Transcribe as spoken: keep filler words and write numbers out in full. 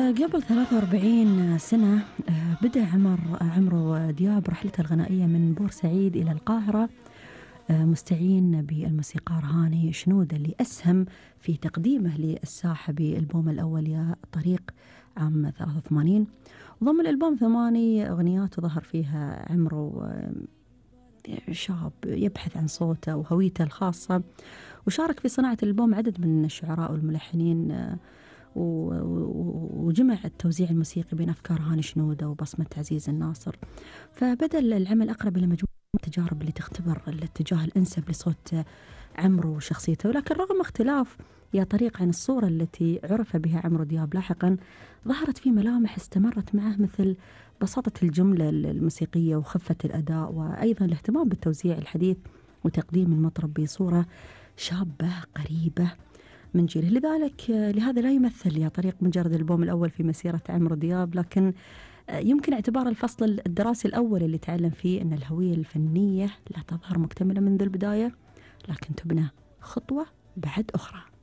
قبل ثلاثة وأربعين سنة بدأ عمر عمرو دياب رحلته الغنائية من بورسعيد إلى القاهرة، مستعين بالموسيقار هاني شنودة اللي أسهم في تقديمه للساحة بالألبوم الأول يا طريق عام ثلاثة وثمانين. ضمن الألبوم ثماني أغنيات ظهر فيها عمرو شاب يبحث عن صوته وهويته الخاصة، وشارك في صناعة الألبوم عدد من الشعراء والملحنين، وجمع التوزيع الموسيقي بين أفكار هاني شنودة وبصمة عزيز الناصر. فبدأ العمل أقرب إلى مجموعة التجارب اللي تختبر الاتجاه الأنسب لصوت عمرو وشخصيته. ولكن رغم اختلاف يا طريق عن الصورة التي عرف بها عمرو دياب لاحقا، ظهرت فيه ملامح استمرت معه، مثل بساطة الجملة الموسيقية وخفة الأداء، وأيضا الاهتمام بالتوزيع الحديث وتقديم المطرب بصورة شابة قريبة من جيله. لذلك لهذا لا يمثل يا طريق مجرد الألبوم الأول في مسيرة عمرو دياب، لكن يمكن اعتبار الفصل الدراسي الأول اللي تعلم فيه أن الهوية الفنية لا تظهر مكتملة منذ البداية، لكن تبنى خطوة بعد أخرى.